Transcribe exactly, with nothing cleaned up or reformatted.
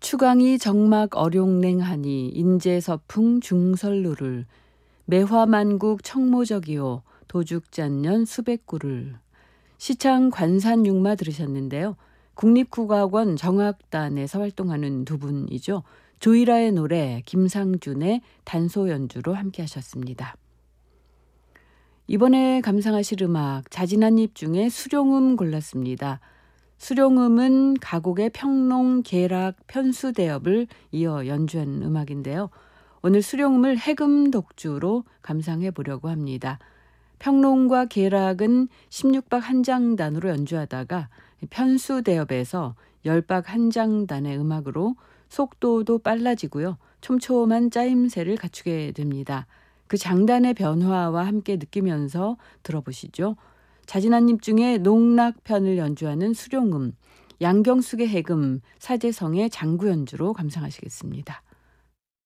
추강이 정막 어룡냉하니 인제서풍 중설루를 매화만국 청모적이요 도죽잔년 수백구를. 시창 관산육마 들으셨는데요. 국립국악원 정악단에서 활동하는 두 분이죠. 조이라의 노래, 김상준의 단소 연주로 함께 하셨습니다. 이번에 감상하실 음악 자진한입 중에 수룡음 골랐습니다. 수룡음은 가곡의 평농, 계락, 편수대엽을 이어 연주한 음악인데요. 오늘 수룡음을 해금 독주로 감상해 보려고 합니다. 평농과 계락은 십육 박 한장단으로 연주하다가 편수대엽에서 십 박 한장단의 음악으로 속도도 빨라지고요. 촘촘한 짜임새를 갖추게 됩니다. 그 장단의 변화와 함께 느끼면서 들어보시죠. 자진한입 중에 농락편을 연주하는 수룡음, 양경숙의 해금, 사재성의 장구 연주로 감상하시겠습니다.